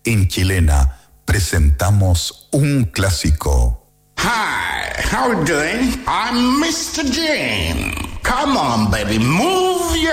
En Chilena presentamos un clásico. Hi, how are you doing? I'm Mr. Jane. Come on, baby, move your